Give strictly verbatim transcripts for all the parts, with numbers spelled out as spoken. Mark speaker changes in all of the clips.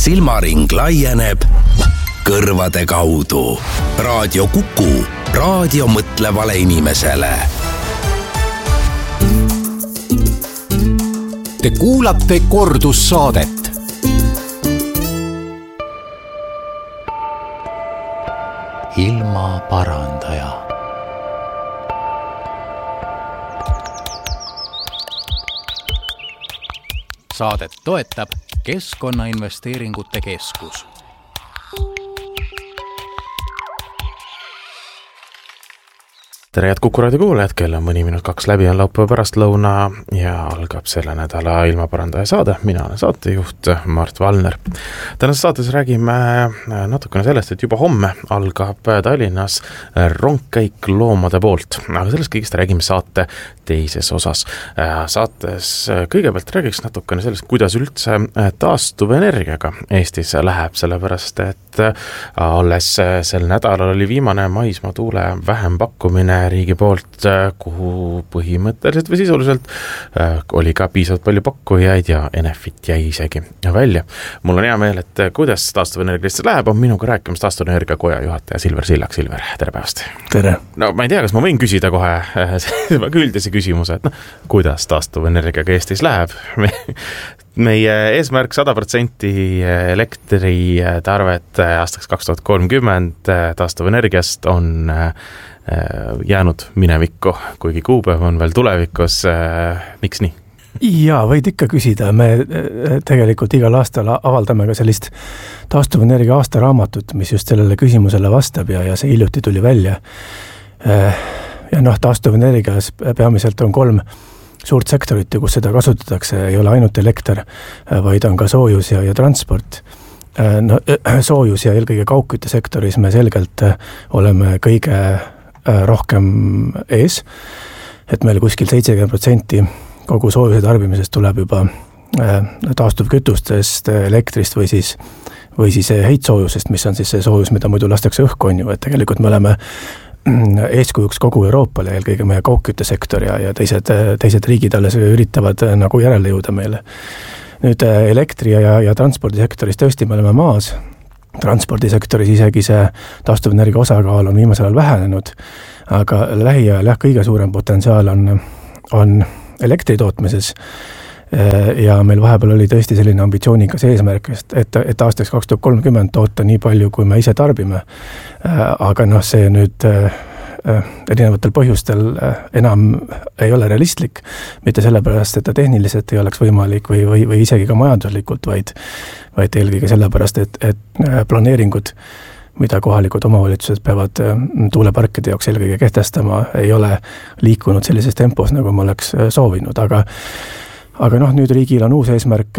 Speaker 1: silmaring laieneb kõrvade kaudu. Raadio Kuku, raadio mõtlevale inimesele. Te kuulate kordussaadet. Ilma parandaja. Saadet toetab Keskkonnainvesteeringute Keskus.
Speaker 2: Tere head Kuku raadio kuulajad, kell on mõni minut kaks läbi on laupäeva pärastlõuna ja algab selle nädala ilmaparandaja saade. Mina olen saatejuht Mart Valner. Tänases saates räägime natukene sellest, et juba homme algab Tallinnas rongkäik loomade poolt, aga sellest kõigest räägime saate teises osas. Saates kõigepealt räägiks natukene sellest, kuidas üldse taastuvenergiaga Eestis läheb, sellepärast et alles sel nädalal oli viimane maismaa tuule vähem pakkumine riigi poolt, kuhu põhimõtteliselt või sisuliselt oli ka piisavalt palju pakkujaid ja Enefit jäi isegi välja. Mul on hea meel, et kuidas taastuvenergiast läheb, on minuga rääkimas Taastuvenergia koja juhataja Silver Sillak. Silver, tere päevast!
Speaker 3: Tere!
Speaker 2: No ma ei tea, kas ma võin küsida kohe väga üldise küsimuse, et no, kuidas taastuvenergiaga Eestis läheb? Meie eesmärk sada protsenti elektritarvet aastaks kaks tuhat kolmkümmend taastuvenergiast on jäänud minevikku, kuigi kuupäev on veel tulevikus. Miks nii?
Speaker 3: Jaa, võid ikka küsida. Me tegelikult igal aastal avaldame ka sellist taastuvenergia aastaraamatut, mis just sellele küsimusele vastab ja, ja see hiljuti tuli välja. Ja noh, taastuvenergias peamiselt on kolm suurt sektorit, kus seda kasutatakse, ei ole ainult elekter, vaid on ka soojus ja, ja transport. No, soojus ja eelkõige kaugkütte sektoris me selgelt oleme kõige rohkem ees, et meil kuskil seitsekümmend protsenti kogu soojuse tarbimisest tuleb juba taastuvkütustest, elektrist või siis, või siis heitsoojusest, mis on siis see soojus, mida muidu lastakse õhku on ju, et tegelikult me oleme eeskujuks kogu Euroopale, eelkõige meie kaugküttesektor ja, ja teised, teised riigid alles üritavad nagu järele jõuda meile. Nüüd elektri- ja, ja transpordisektoris tõesti me oleme maas. Transpordisektoris isegi see taastuvenergia osakaal on viimasel ajal vähenenud, aga lähiajal jah, kõige suurem potentsiaal on, on elektri tootmises ja meil vahepeal oli tõesti selline ambitsioonikas eesmärk, et, et aastaks kaks tuhat kolmkümmend toota nii palju, kui me ise tarbime. Aga noh, see nüüd erinevatel põhjustel enam ei ole realistlik, mitte sellepärast, et ta tehniliselt ei oleks võimalik või, või, või isegi ka majanduslikult, vaid, vaid eelkõige sellepärast, et, et planeeringud, mida kohalikud omavalitsused peavad tuuleparkide jaoks eelkõige kehtestama, ei ole liikunud sellises tempos, nagu ma oleks soovinud, aga Aga noh, nüüd riigil on uus eesmärk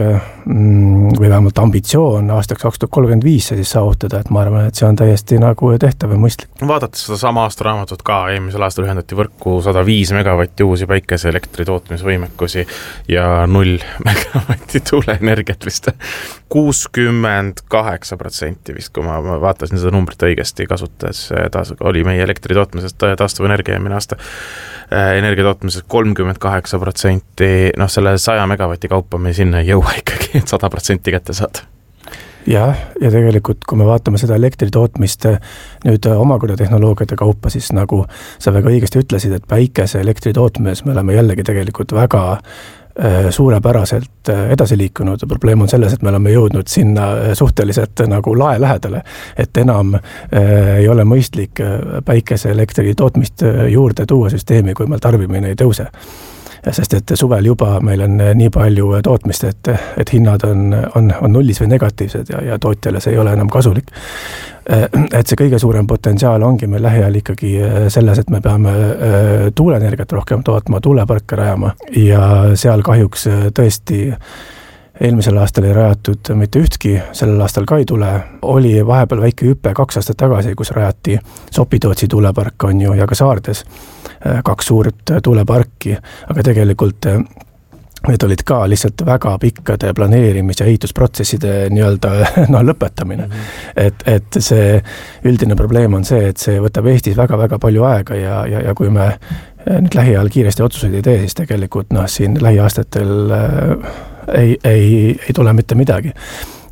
Speaker 3: või vähemalt ambitsioon aastaks kaks tuhat kolmkümmend viis siis saavutada, et ma arvan, et see on täiesti nagu tehtav ja mõistlik.
Speaker 2: Vaadates seda sama aastaraamatut ka, eelmisel aastal ühendati võrku sada viis megavatti uusi päikese elektri tootmisvõimekusi ja null megavatti tuuleenergiat vist. kuuskümmend kaheksa protsenti vist, kui ma vaatasin seda numbrit õigesti kasutades, taas oli meie elektri tootmisest taastuvenergia eelmine aasta energia tootmisest kolmkümmend kaheksa protsenti, noh selle saja megavati kaupa me sinna ei jõua ikkagi, et sada protsenti kätte saada.
Speaker 3: Jah, ja tegelikult kui me vaatame seda elektri tootmist nüüd omakorda tehnoloogiate kaupa, siis nagu sa väga õigesti ütlesid, et päikese elektri tootmises me oleme jällegi tegelikult väga suurepäraselt edasi liikunud. Probleem on selles, et me oleme jõudnud sinna suhteliselt nagu lae lähedale, et enam ei ole mõistlik päikese elektri tootmist juurde tuua süsteemi, kui meil tarbimine ei tõuse. Sest et suvel juba meil on nii palju tootmist, et, et hinnad on, on, on nullis või negatiivsed ja, ja tootjale see ei ole enam kasulik. Et see kõige suurem potentsiaal ongi meil lähiajal ikkagi selles, et me peame tuuleenergiat rohkem tootma, tuuleparke rajama ja seal kahjuks tõesti eelmisel aastal ei rajatud mitte ühtki, sellel aastal ka ei tule. Oli vahepeal väike hüpe kaks aastat tagasi, kus rajati Sopitootsi tuulepark on ju ja ka Saardes kaks suurt tuuleparki, aga tegelikult need olid ka lihtsalt väga pikkade planeerimis- ja ehitusprotsesside nii-öelda no, lõpetamine. Mm-hmm. Et, et see üldine probleem on see, et see võtab Eestis väga-väga palju aega ja, ja, ja kui me nüüd lähiajal kiiresti otsuseid ei tee, siis tegelikult noh, siin lähiaastatel ei, ei, ei tule mitte midagi.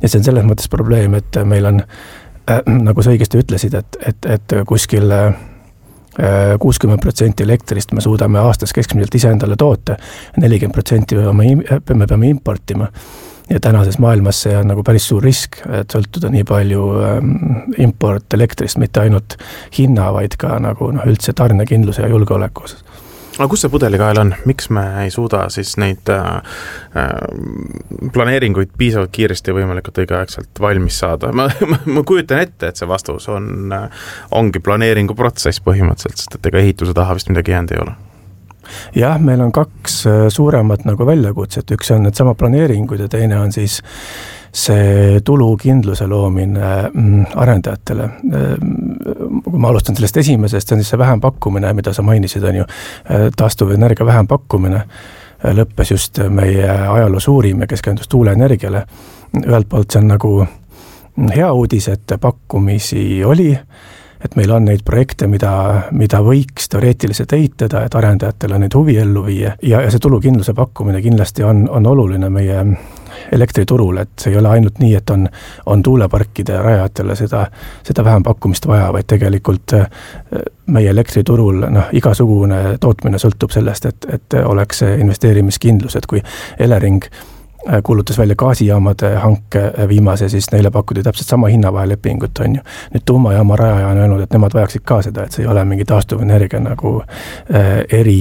Speaker 3: ja see on selles mõttes probleem, et meil on, äh, nagu sa õigesti ütlesid, et, et, et kuskil kuuskümmend protsenti elektrist me suudame aastas keskmiselt ise endale toota, nelikümmend protsenti me peame importima. Ja tänases maailmas see on nagu päris suur risk, et sõltuda nii palju import elektrist, mitte ainult hinna, vaid ka nagu noh, üldse tarnekindluse ja julgeoleku osas.
Speaker 2: Aga kus see pudelikael on? Miks me ei suuda siis neid äh, planeeringuid piisavalt kiiresti ja võimalikult õigeaegselt valmis saada? Ma, ma, ma kujutan ette, et see vastus on, ongi planeeringu protsess põhimõtteliselt, sest et ega ehituse taha vist midagi jäänud ei ole.
Speaker 3: Jah, meil on kaks suuremat nagu väljakutset, üks on need sama planeeringud ja teine on siis see tulukindluse loomine arendajatele. Kui ma alustan sellest esimesest, see on siis see vähempakkumine, mida sa mainisid, on ju taastuvenergia vähempakkumine, lõppes just meie ajaloo suurim ja keskendus tuuleenergiale. Ühelt poolt see on nagu hea uudis, et pakkumisi oli, et meil on neid projekte, mida, mida võiks teoreetiliselt ehitada, et arendajatel on neid huvi ellu viia. Ja, ja see tulukindluse pakkumine kindlasti on, on oluline meie elektriturul, et see ei ole ainult nii, et on, on tuuleparkide rajajatele seda, seda vähem pakkumist vaja, vaid tegelikult meie elektriturul noh, igasugune tootmine sõltub sellest, et, et oleks investeerimiskindlus, et kui Elering kuulutas välja gaasijaamade hanke viimase, siis neile pakudi täpselt sama hinnavahelepingut, on ju. Nüüd tuumajaama rajaja on öelnud, et nemad vajaksid ka seda, et see ei ole mingi taastuvenergia nagu äh, eri,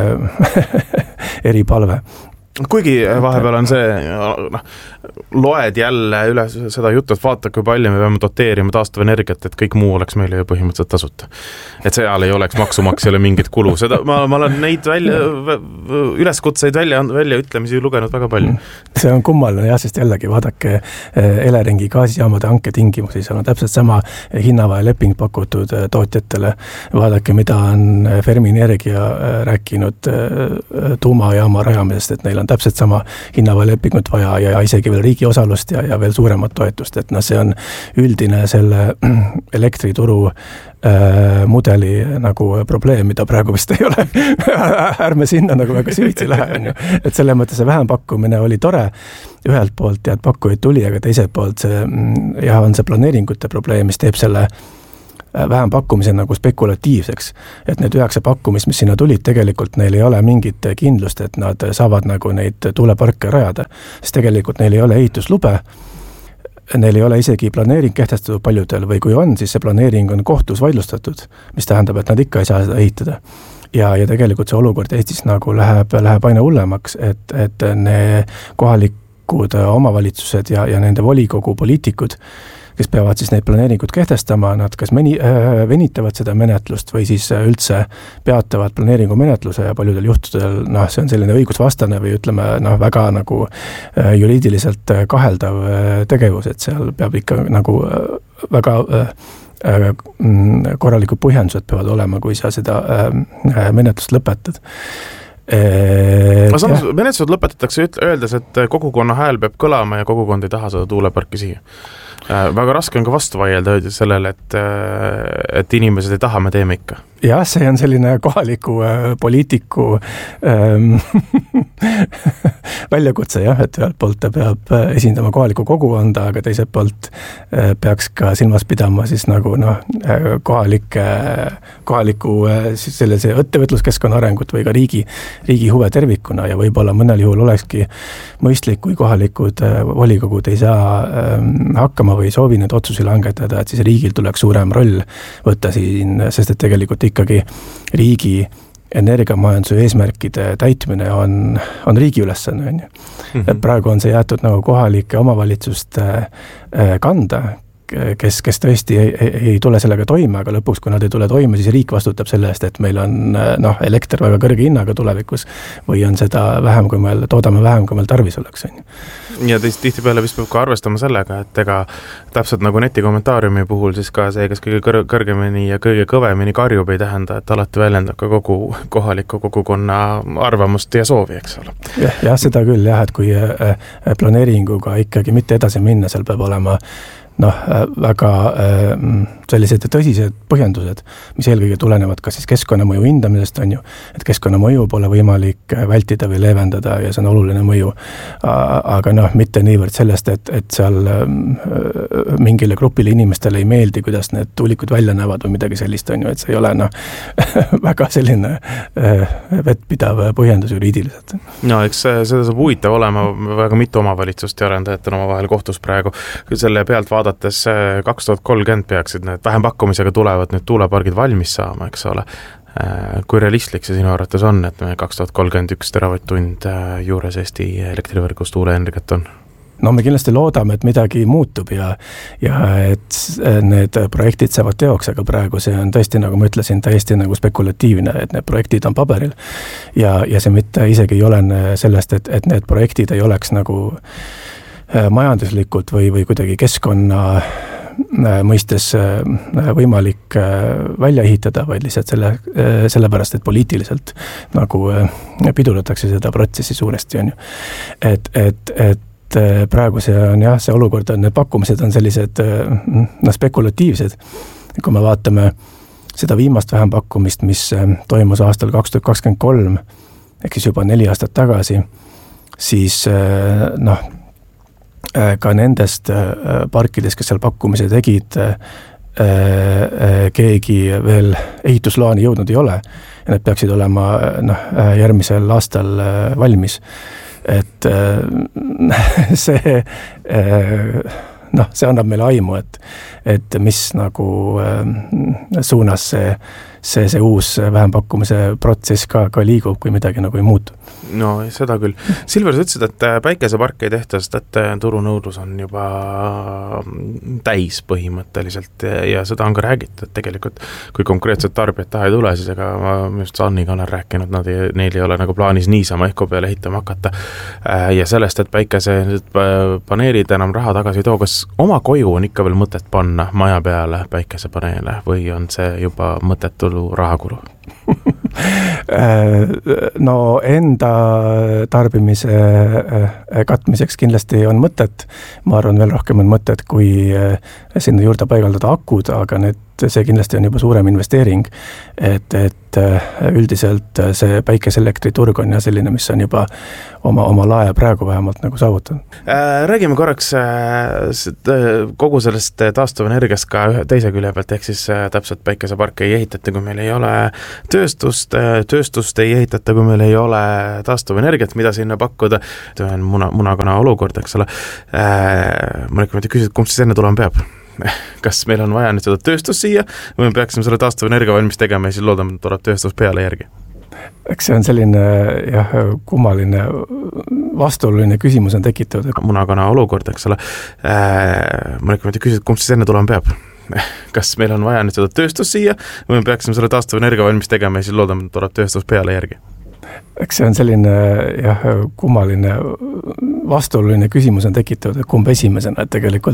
Speaker 3: äh, eri palve.
Speaker 2: Kuigi vahepeal on see, noh, loed jälle üle seda juttu, et vaata, kui palju me peame doteerima taastuvenergiat, et kõik muu oleks meile ju põhimõtteliselt tasuta. Et seal ei oleks maksumaksjale mingit kulu. Seda, ma, ma olen neid välja, üleskutseid välja, välja ütlemisi lugenud väga palju.
Speaker 3: See on kummaline, jah, sest jällegi vaadake Eleringi gaasijaamade hanke tingimusi, seal on täpselt sama hinnavahe leping pakutud tootjatele. Vaadake, mida on Fermi Energia rääkinud tuumajaama rajamisest, et neil on täpselt sama hinnavahe lepingut vaja ja, ja isegi veel riigi osalust ja, ja veel suuremat toetust, et no see on üldine selle elektrituru äh, mudeli nagu probleem, mida praegu vist ei ole. Ärme sinna nagu väga süvitsi lähe, on ju. Et selle mõttes see vähempakkumine oli tore ühelt poolt ja et pakkujaid tuli, aga teiselt poolt see, jah, on see planeeringute probleem, mis teeb selle vähem pakkumise nagu spekulatiivseks, et need üheksa pakkumist, mis sinna tulid, tegelikult neil ei ole mingit kindlust, et nad saavad nagu neid tuuleparke rajada, sest tegelikult neil ei ole ehituslube, neil ei ole isegi planeering kehtestatud paljudel või kui on, siis see planeering on kohtus vaidlustatud, mis tähendab, et nad ikka ei saa seda ehitada. Ja, ja tegelikult see olukord Eestis nagu läheb, läheb aina hullemaks, et, et ne kohalikud omavalitsused ja, ja nende volikogu poliitikud, kes peavad siis neid planeeringud kehtestama, nad kas meni, äh, venitavad seda menetlust või siis üldse peatavad planeeringu menetluse ja paljudel juhtudel, noh, see on selline õigusvastane või ütleme, noh, väga nagu äh, juriidiliselt kaheldav äh, tegevus, et seal peab ikka nagu äh, väga äh, korralikud põhjendused peavad olema, kui sa seda äh, menetlust lõpetad.
Speaker 2: Ma samas, menetlused lõpetatakse öeldes, et kogukonna hääl peab kõlama ja kogukond ei taha seda tuuleparki siia. Väga raske on ka vastu vaielda öeldes sellele, et, et inimesed ei taha, me teeme ikka.
Speaker 3: Jah, see on selline kohaliku äh, poliitiku ähm, väljakutse, jah, et ühelt poolt ta peab esindama kohaliku kogukonda, aga teiselt poolt äh, peaks ka silmas pidama siis nagu noh, kohalike, kohaliku äh, siis sellise ettevõtluskeskkonna arengut või ka riigi, riigi huve tervikuna ja võib-olla mõnel juhul olekski mõistlik, kui kohalikud äh, volikogud ei saa äh, hakkama või soovi need otsusi langetada, et siis riigil tuleks suurem roll võtta siin, sest et tegelikult ikkagi riigi energiamajanduse eesmärkide täitmine on, on riigi ülesanne, on ju. Mm-hmm. Praegu on see jäetud nagu kohalike omavalitsuste kanda, kes, kes tõesti ei, ei, ei tule sellega toime, aga lõpuks, kui nad ei tule toime, siis riik vastutab selle eest, et meil on noh, elekter väga kõrge hinnaga tulevikus või on seda vähem, kui meil toodame vähem, kui meil tarvis oleks.
Speaker 2: Ja teist tihtipeale vist peab ka arvestama sellega, et ega täpselt nagu netikommentaariumi puhul siis ka see, kes kõige kõr- kõrgemini ja kõige kõvemini karjub, ei tähenda, et alati väljendab ka kogu kohaliku kogukonna arvamust ja soovi, eks ole.
Speaker 3: Jah, jah, seda küll jah, et kui planeeringuga ikkagi mitte edasi minna, seal peab olema noh, väga sellised tõsised põhjendused, mis eelkõige tulenevad ka siis keskkonnamõju hindamisest, on ju, et keskkonnamõju pole võimalik vältida või leevendada ja see on oluline mõju. Aga noh, mitte niivõrd sellest, et, et seal mingile grupile inimestele ei meeldi, kuidas need tuulikud välja näevad või midagi sellist, on ju, et see ei ole noh, väga selline vettpidav põhjendus juriidiliselt.
Speaker 2: No, eks seda saab huvitav olema, väga mitu omavalitsust ja arendajad on oma vahel kohtus praegu. Selle pealt vaadates kaks tuhat kolmkümmend peaksid need vähempakkumisega tulevad nüüd tuulepargid valmis saama, eks ole. Kui realistlik see sinu arvates on, et me kaks tuhat kolmkümmend üks teravatt-tund juures Eesti elektrivõrgus tuuleenergiat on?
Speaker 3: No me kindlasti loodame, et midagi muutub ja, ja et need projektid saavad teoks, aga praegu see on tõesti, nagu ma ütlesin, täiesti nagu spekulatiivne, et need projektid on paberil ja, ja see mitte isegi ei ole sellest, et, et need projektid ei oleks nagu majanduslikult või, või kuidagi keskkonna mõistes võimalik välja ehitada, vaid lihtsalt selle, sellepärast, et poliitiliselt nagu pidurdatakse seda protsessi suuresti, on ju. Et, et, et praegu see on jah, see olukord on, need pakkumised on sellised no, spekulatiivsed. Kui me vaatame seda viimast vähempakkumist, mis toimus aastal kaks tuhat kakskümmend kolm, ehk siis juba neli aastat tagasi, siis noh, ka nendest parkides, kes seal pakkumise tegid, keegi veel ehituslaani jõudnud ei ole ja need peaksid olema noh, järgmisel aastal valmis. Et see, noh, see annab meile aimu, et, et mis nagu suunas see, see, see uus vähempakkumise protsess ka, ka liigub, kui midagi nagu ei muutu.
Speaker 2: No seda küll. Silver, sa ütlesid, et päikesepark ei tehta, sest et turunõudlus on juba täis põhimõtteliselt ja seda on ka räägitud, et tegelikult kui konkreetselt tarbijad taha ei tule, siis ega ma just Sanniga olen rääkinud, nad ei, neil ei ole nagu plaanis niisama ehko peale ehitama hakata ja sellest, et päikesepaneelid enam raha tagasi ei too, kas oma koju on ikka veel mõtet panna maja peale päikesepaneele või on see juba mõttetulu rahakulu?
Speaker 3: No enda tarbimise katmiseks kindlasti on mõtet, ma arvan veel rohkem on mõtet, kui sinna juurde paigaldada akud, aga need, see kindlasti on juba suurem investeering, et, et üldiselt see päikeselektri turg on ja selline, mis on juba oma, oma lae praegu vähemalt nagu saavutanud.
Speaker 2: Räägime korraks kogu sellest taastuvenergiast ka ühe teise külje pealt, ehk siis täpselt päikeseparke ei ehitata, kui meil ei ole tööstust, tööstust ei ehitata, kui meil ei ole taastuvenergiat, mida sinna pakkuda. See on muna, munakana olukord, eks ole. Ma nekkimati küsid, kumb siis enne tulema peab? Kas meil on vaja nüüd seda tööstus siia või me peaksime selle taastuvenergia valmis tegema ja siis loodame, et tuleb tööstus peale järgi?
Speaker 3: Eks see on selline jah, kummaline vastuoluline küsimus on tekitatud.
Speaker 2: Munakana olukord, eks ole. Ma nekkimati küsid, kumb siis enne tulema peab? Kas meil on vaja nüüd seda tööstus siia või me peaksime selle taastuvenergia valmis tegema ja siis loodame, et tuleb tööstus peale järgi?
Speaker 3: Eks see on selline jah, kummaline vastuoluline küsimus on tekitatud, kumb esimesena, et tegelikult